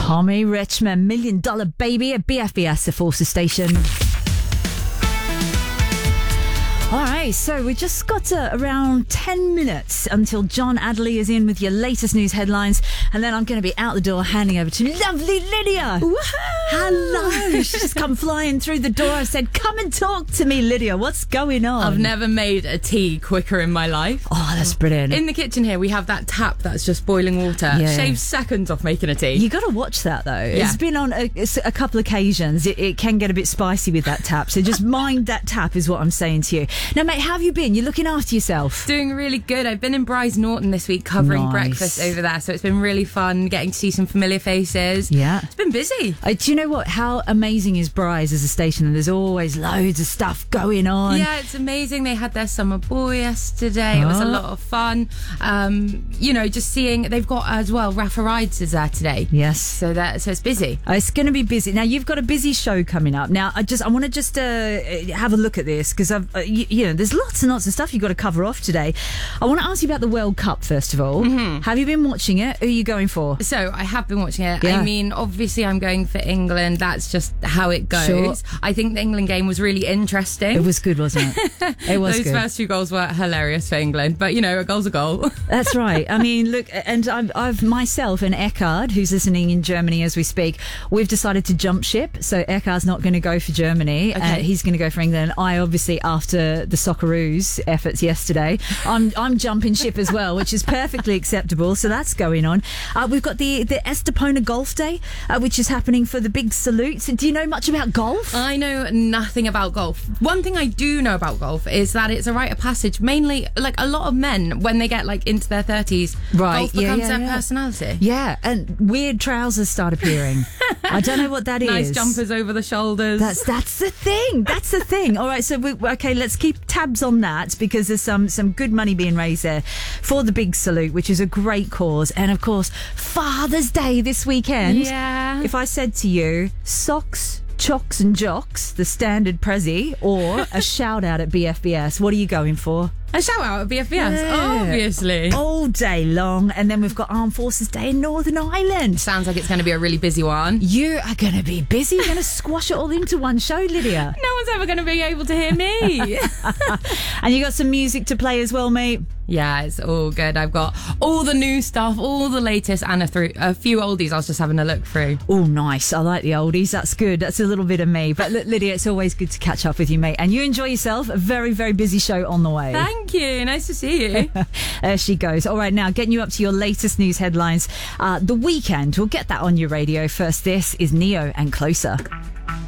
Tommy Richmond, $1 Million Baby at BFBS, the Forces station. All right, so we just got around 10 minutes until John Adderley is in with your latest news headlines, and then I'm going to be out the door handing over to lovely Lydia. Woohoo! Hello. She's just come flying through the door. I said, come and talk to me, Lydia. What's going on? I've never made a tea quicker in my life. Oh, that's brilliant. In the kitchen here, we have that tap that's just boiling water. Yeah. Shaves seconds off making a tea. You got to watch that, though. Yeah. It's been on a couple of occasions. It can get a bit spicy with that tap, so just mind that tap is what I'm saying to you. Now, mate, how have you been? You're looking after yourself. Doing really good. I've been in Bryce Norton this week covering Nice. breakfast over there, so it's been really fun getting to see some familiar faces. Yeah. It's been busy. Do you know what? How amazing is Bryce as a station? And there's always loads of stuff going on. Yeah, it's amazing. They had their summer ball yesterday. It was a lot of fun. Just seeing, they've got as well, Rafa Rides is there today. Yes. So it's busy. It's going to be busy. Now, you've got a busy show coming up. Now, I want to have a look at this because there's lots and lots of stuff you've got to cover off today. I want to ask you about the World Cup, first of all. Mm-hmm. Have you been watching it? Who are you going for? So I have been watching it. Yeah. I mean, obviously I'm going for England. That's just how it goes. Sure. I think the England game was really interesting. It was good, wasn't it? It was Those good. first two goals were hilarious for England, but a goal's a goal. That's right. I mean, look, and I've myself and Eckhard, who's listening in Germany as we speak, we've decided to jump ship. So Eckhard's not going to go for Germany. Okay. He's going to go for England. I obviously, after the Socceroos efforts yesterday, I'm jumping ship as well, which is perfectly acceptable. So that's going on. We've got the Estepona Golf Day, which is happening for the big salutes. Do you know much about golf? I know nothing about golf. One thing I do know about golf is that it's a rite of passage. Mainly, like a lot of men, when they get into their 30s, Right, golf yeah, becomes yeah, their yeah. personality. Yeah, and weird trousers start appearing. I don't know what that is. Nice jumpers over the shoulders. That's the thing. That's the thing. All right, so let's keep tabs on that because there's some good money being raised there for the big salute, which is a great cause. And of course, Father's Day this weekend. Yeah. If I said to you, socks, chocks and jocks, the standard Prezi, or a shout out at BFBS, what are you going for? A shout out at BFBS, Yeah. obviously. All day long. And then we've got Armed Forces Day in Northern Ireland. Sounds like it's going to be a really busy one. You are going to be busy. You're going to squash it all into one show, Lydia. No one's ever going to be able to hear me. And you got some music to play as well, mate. Yeah, it's all good. I've got all the new stuff, all the latest, and a few oldies I was just having a look through. Oh, nice. I like the oldies. That's good. That's a little bit of me. But look, Lydia, it's always good to catch up with you, mate. And you enjoy yourself. A very, very busy show on the way. Thank you. Nice to see you. There she goes. All right, now getting you up to your latest news headlines. The Weekend. We'll get that on your radio first. This is Neo and Closer.